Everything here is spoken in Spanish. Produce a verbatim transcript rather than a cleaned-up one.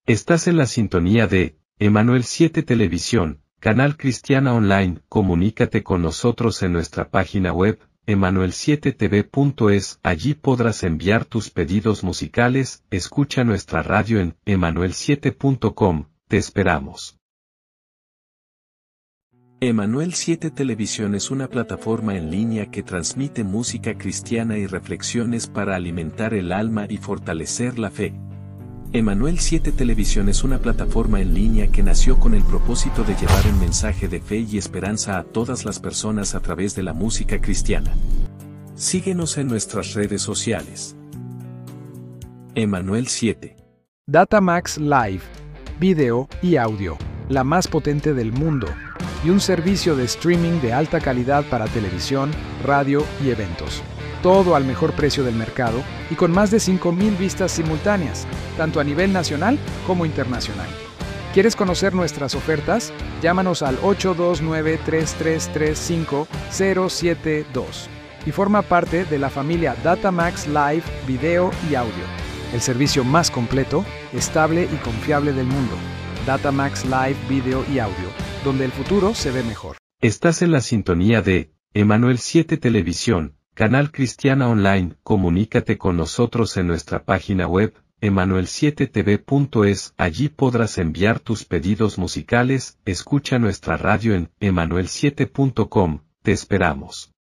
Estás en la sintonía de Emanuel siete Televisión, canal cristiana online. Comunícate con nosotros en nuestra página web, emanuel siete t v punto es. Allí podrás enviar tus pedidos musicales. Escucha nuestra radio en emanuel siete punto com. Te esperamos. Emanuel siete Televisión es una plataforma en línea que transmite música cristiana y reflexiones para alimentar el alma y fortalecer la fe. Emanuel siete Televisión es una plataforma en línea que nació con el propósito de llevar un mensaje de fe y esperanza a todas las personas a través de la música cristiana. Síguenos en nuestras redes sociales. Emanuel siete. Datamax Live, video y audio, la más potente del mundo, y un servicio de streaming de alta calidad para televisión, radio y eventos. Todo al mejor precio del mercado y con más de cinco mil vistas simultáneas, tanto a nivel nacional como internacional. ¿Quieres conocer nuestras ofertas? Llámanos al ocho dos nueve, tres tres tres cinco cero siete dos y forma parte de la familia Datamax Live, Video y Audio, el servicio más completo, estable y confiable del mundo. Datamax Live, Video y Audio, donde el futuro se ve mejor. Estás en la sintonía de Emanuel siete Televisión, canal cristiana online. Comunícate con nosotros en nuestra página web, emanuel siete t v punto es. Allí podrás enviar tus pedidos musicales. Escucha nuestra radio en emanuel siete punto com. Te esperamos.